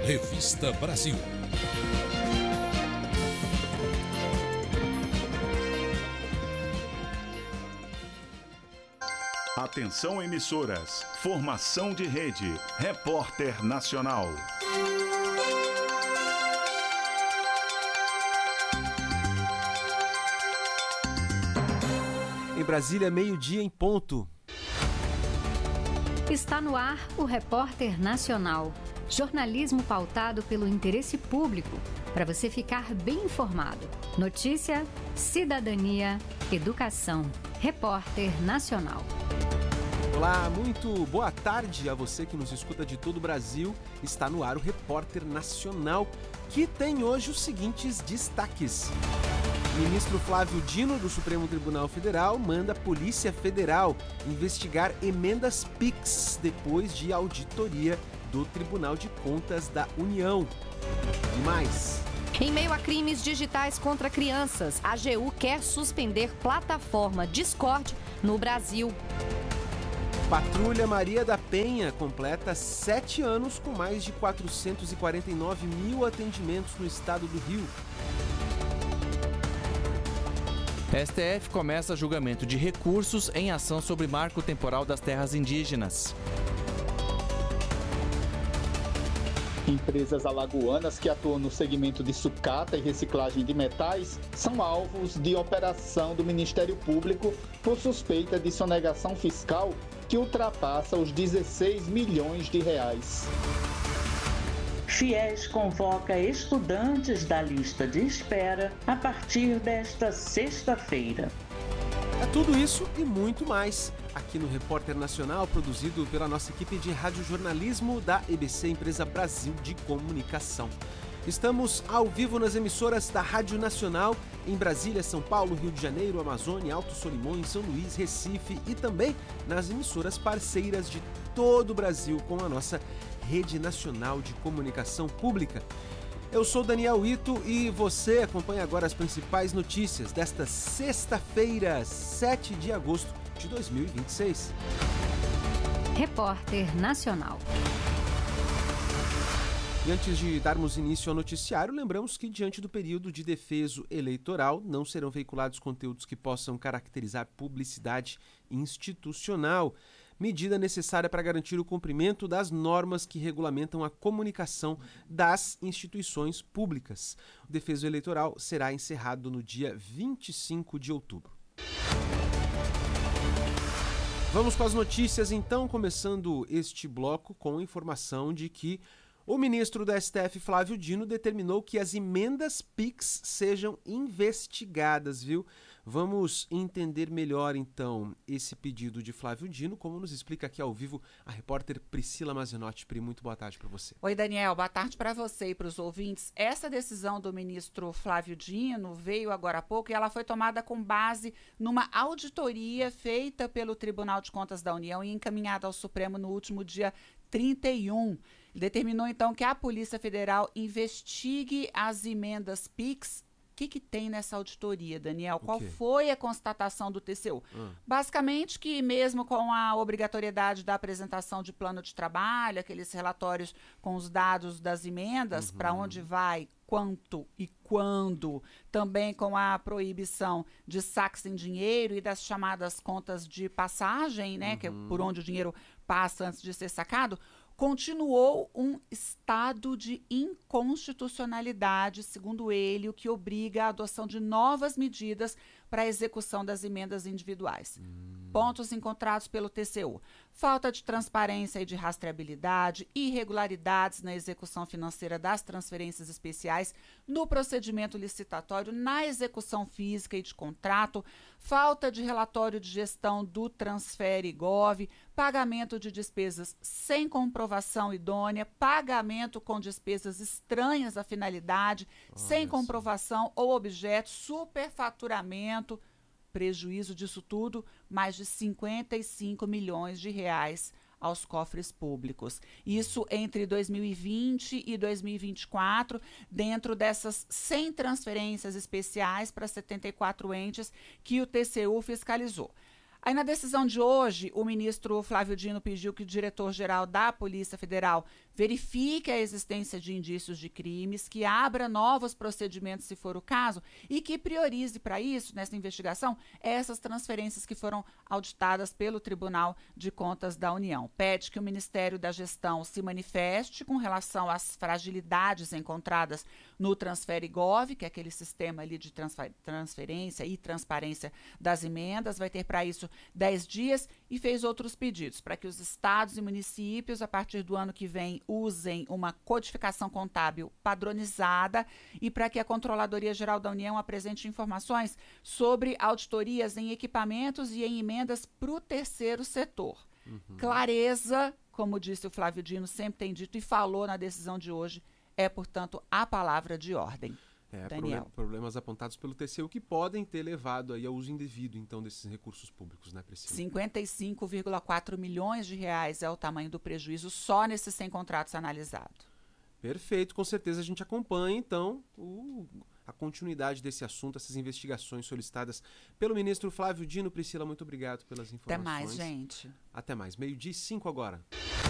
Revista Brasil. Atenção, emissoras. Formação de rede. Repórter Nacional. Em Brasília, meio-dia em ponto. Está no ar o Repórter Nacional. Jornalismo pautado pelo interesse público, para você ficar bem informado. Notícia, cidadania, educação. Repórter Nacional. Olá, muito boa tarde a você que nos escuta de todo o Brasil. Está no ar o Repórter Nacional, que tem hoje os seguintes destaques. Ministro Flávio Dino, do Supremo Tribunal Federal, manda a Polícia Federal investigar emendas PIX depois de auditoria do Tribunal de Contas da União. E mais. Em meio a crimes digitais contra crianças, a AGU quer suspender plataforma Discord no Brasil. Patrulha Maria da Penha completa 7 anos com mais de 449 mil atendimentos no estado do Rio. STF começa julgamento de recursos em ação sobre marco temporal das terras indígenas. Empresas alagoanas que atuam no segmento de sucata e reciclagem de metais são alvos de operação do Ministério Público por suspeita de sonegação fiscal que ultrapassa os 16 milhões de reais. FIES convoca estudantes da lista de espera a partir desta sexta-feira. É tudo isso e muito mais aqui no Repórter Nacional, produzido pela nossa equipe de radiojornalismo da EBC, Empresa Brasil de Comunicação. Estamos ao vivo nas emissoras da Rádio Nacional em Brasília, São Paulo, Rio de Janeiro, Amazônia, Alto Solimões, São Luís, Recife e também nas emissoras parceiras de todo o Brasil com a nossa Rede Nacional de Comunicação Pública. Eu sou Daniel Ito e você acompanha agora as principais notícias desta sexta-feira, 7 de agosto de 2026. Repórter Nacional. E antes de darmos início ao noticiário, lembramos que, diante do período de defeso eleitoral, não serão veiculados conteúdos que possam caracterizar publicidade institucional, medida necessária para garantir o cumprimento das normas que regulamentam a comunicação das instituições públicas. O defeso eleitoral será encerrado no dia 25 de outubro. Vamos com as notícias, então, começando este bloco com a informação de que o ministro do STF, Flávio Dino, determinou que as emendas PIX sejam investigadas, viu? Vamos entender melhor, então, esse pedido de Flávio Dino, como nos explica aqui ao vivo a repórter Priscila Mazenotti. Pri, muito boa tarde para você. Oi, Daniel, boa tarde para você e para os ouvintes. Essa decisão do ministro Flávio Dino veio agora há pouco e ela foi tomada com base numa auditoria feita pelo Tribunal de Contas da União e encaminhada ao Supremo no último dia 31. Ele determinou, então, que a Polícia Federal investigue as emendas PIX. O que tem nessa auditoria, Daniel? Qual foi a constatação do TCU? Basicamente que mesmo com a obrigatoriedade da apresentação de plano de trabalho, aqueles relatórios com os dados das emendas, para onde vai, quanto e quando, também com a proibição de saques em dinheiro e das chamadas contas de passagem, né, que é por onde o dinheiro passa antes de ser sacado, continuou um estado de inconstitucionalidade, segundo ele, o que obriga a adoção de novas medidas para a execução das emendas individuais. Pontos encontrados pelo TCU: falta de transparência e de rastreabilidade, irregularidades na execução financeira das transferências especiais, no procedimento licitatório, na execução física e de contrato, falta de relatório de gestão do Transfere Gov, pagamento de despesas sem comprovação idônea, pagamento com despesas estranhas à finalidade, sem comprovação ou objeto, superfaturamento, prejuízo disso tudo, mais de 55 milhões de reais aos cofres públicos. Isso entre 2020 e 2024, dentro dessas 100 transferências especiais para 74 entes que o TCU fiscalizou. Aí, na decisão de hoje, o ministro Flávio Dino pediu que o diretor-geral da Polícia Federal verifique a existência de indícios de crimes, que abra novos procedimentos, se for o caso, e que priorize para isso, nessa investigação, essas transferências que foram auditadas pelo Tribunal de Contas da União. Pede que o Ministério da Gestão se manifeste com relação às fragilidades encontradas no TransfereGov, que é aquele sistema ali de transferência e transparência das emendas. Vai ter para isso 10 dias e fez outros pedidos para que os estados e municípios, a partir do ano que vem, usem uma codificação contábil padronizada e para que a Controladoria Geral da União apresente informações sobre auditorias em equipamentos e em emendas para o terceiro setor. Clareza, como disse o Flávio Dino, sempre tem dito e falou na decisão de hoje, é, portanto, a palavra de ordem. Daniel. Problemas apontados pelo TCU que podem ter levado aí ao uso indevido, então, desses recursos públicos, né, Priscila? 55,4 milhões de reais é o tamanho do prejuízo só nesses 100 contratos analisados. Perfeito, com certeza a gente acompanha, então, a continuidade desse assunto, essas investigações solicitadas pelo ministro Flávio Dino. Priscila, muito obrigado pelas informações. Até mais, gente. Até mais. 12:05 agora.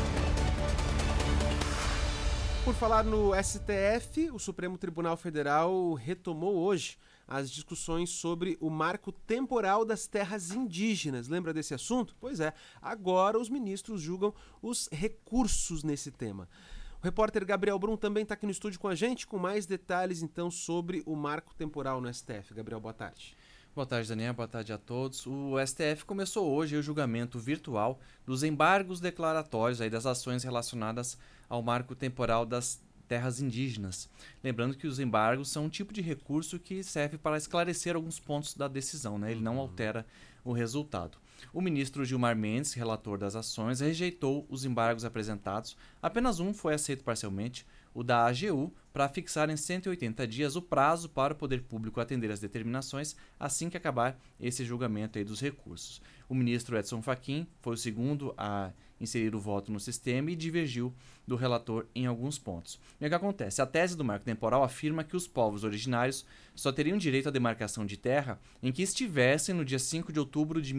Por falar no STF, o Supremo Tribunal Federal retomou hoje as discussões sobre o marco temporal das terras indígenas. Lembra desse assunto? Pois é, agora os ministros julgam os recursos nesse tema. O repórter Gabriel Brum também está aqui no estúdio com a gente, com mais detalhes então sobre o marco temporal no STF. Gabriel, boa tarde. Boa tarde, Daniel. Boa tarde a todos. O STF começou hoje o julgamento virtual dos embargos declaratórios das ações relacionadas ao marco temporal das terras indígenas. Lembrando que os embargos são um tipo de recurso que serve para esclarecer alguns pontos da decisão, né? Ele não altera o resultado. O ministro Gilmar Mendes, relator das ações, rejeitou os embargos apresentados. Apenas um foi aceito parcialmente, o da AGU, para fixar em 180 dias o prazo para o poder público atender as determinações assim que acabar esse julgamento dos recursos. O ministro Edson Fachin foi o segundo a inserir o voto no sistema e divergiu do relator em alguns pontos. E o que acontece? A tese do marco temporal afirma que os povos originários só teriam direito à demarcação de terra em que estivessem no dia 5 de outubro de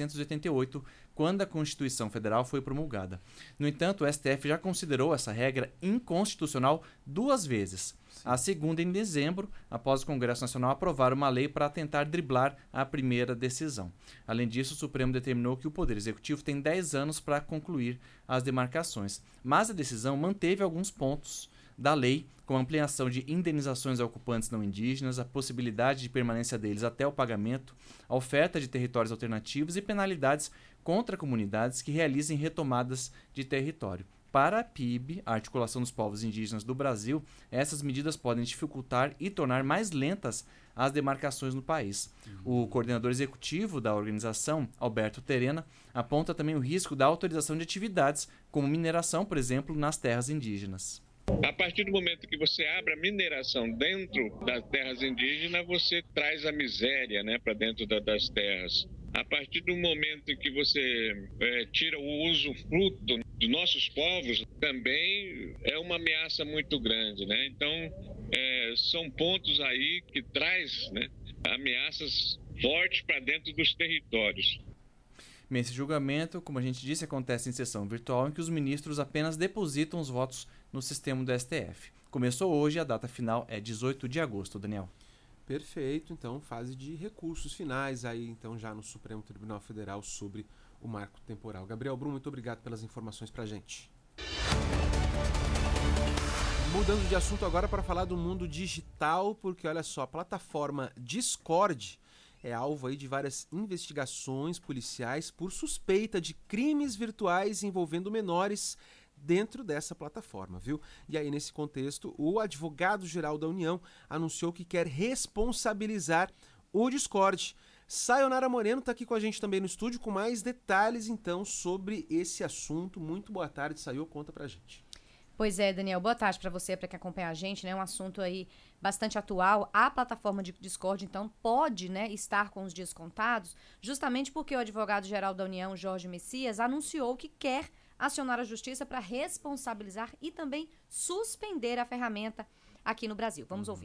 1988, quando a Constituição Federal foi promulgada. No entanto, o STF já considerou essa regra inconstitucional 2 vezes. A segunda em dezembro, após o Congresso Nacional aprovar uma lei para tentar driblar a primeira decisão. Além disso, o Supremo determinou que o Poder Executivo tem 10 anos para concluir as demarcações. Mas a decisão manteve alguns pontos da lei, como a ampliação de indenizações a ocupantes não indígenas, a possibilidade de permanência deles até o pagamento, a oferta de territórios alternativos e penalidades contra comunidades que realizem retomadas de território. Para a PIB, a Articulação dos Povos Indígenas do Brasil, essas medidas podem dificultar e tornar mais lentas as demarcações no país. O coordenador executivo da organização, Alberto Terena, aponta também o risco da autorização de atividades, como mineração, por exemplo, nas terras indígenas. A partir do momento que você abre a mineração dentro das terras indígenas, você traz a miséria, né, para dentro das terras. A partir do momento que você tira o usufruto dos nossos povos, também é uma ameaça muito grande, né? Então, são pontos aí que traz, né, ameaças fortes para dentro dos territórios. Esse julgamento, como a gente disse, acontece em sessão virtual em que os ministros apenas depositam os votos no sistema do STF. Começou hoje e a data final é 18 de agosto, Daniel. Perfeito, então fase de recursos finais aí então já no Supremo Tribunal Federal sobre o marco temporal. Gabriel Brum, muito obrigado pelas informações pra gente. Mudando de assunto agora para falar do mundo digital, porque olha só, a plataforma Discord é alvo aí de várias investigações policiais por suspeita de crimes virtuais envolvendo menores dentro dessa plataforma, viu? E aí, nesse contexto, o advogado-geral da União anunciou que quer responsabilizar o Discord. Sayonara Moreno está aqui com a gente também no estúdio com mais detalhes, então, sobre esse assunto. Muito boa tarde, Sayo, conta pra gente. Pois é, Daniel, boa tarde para você, para quem acompanha a gente, né? Um assunto aí bastante atual. A plataforma de Discord, então, pode, né, estar com os dias contados, justamente porque o advogado-geral da União, Jorge Messias, anunciou que quer acionar a justiça para responsabilizar e também suspender a ferramenta aqui no Brasil. Vamos ouvir.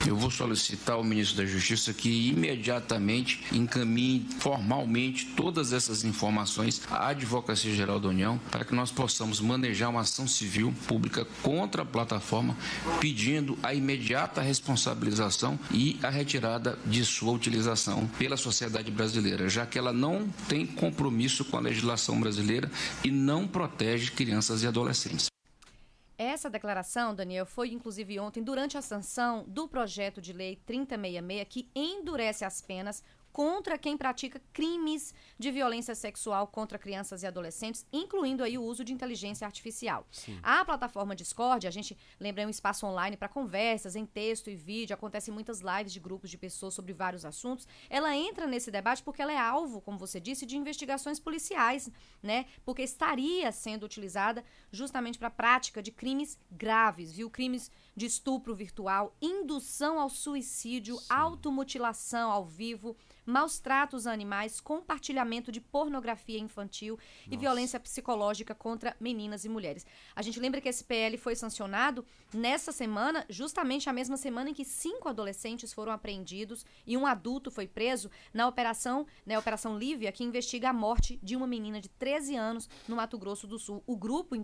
eu vou solicitar ao ministro da Justiça que imediatamente encaminhe formalmente todas essas informações à Advocacia Geral da União para que nós possamos manejar uma ação civil pública contra a plataforma, pedindo a imediata responsabilização e a retirada de sua utilização pela sociedade brasileira, já que ela não tem compromisso com a legislação brasileira e não protege crianças e adolescentes. Essa declaração, Daniel, foi inclusive ontem durante a sanção do projeto de lei 3066, que endurece as penas contra quem pratica crimes de violência sexual contra crianças e adolescentes, incluindo aí o uso de inteligência artificial. Sim. A plataforma Discord, a gente lembra, é um espaço online para conversas em texto e vídeo, acontecem muitas lives de grupos de pessoas sobre vários assuntos. Ela entra nesse debate porque ela é alvo, como você disse, de investigações policiais, né? Porque estaria sendo utilizada justamente para a prática de crimes graves, viu? Crimes de estupro virtual, indução ao suicídio, sim, automutilação ao vivo, maus tratos a animais, compartilhamento de pornografia infantil e violência psicológica contra meninas e mulheres. A gente lembra que esse PL foi sancionado nessa semana, justamente a mesma semana em que 5 adolescentes foram apreendidos e um adulto foi preso na Operação Lívia, que investiga a morte de uma menina de 13 anos no Mato Grosso do Sul. O grupo,